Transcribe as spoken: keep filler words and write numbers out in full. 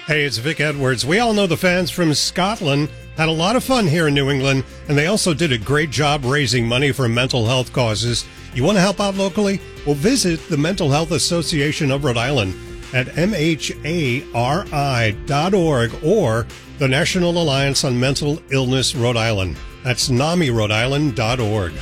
Hey, it's Vic Edwards. We all know the fans from Scotland had a lot of fun here in New England, and they also did a great job raising money for mental health causes. You want to help out locally? Well, visit the Mental Health Association of Rhode Island at M H A R I dot org or the National Alliance on Mental Illness Rhode Island. That's N A M I Rhode Island dot org.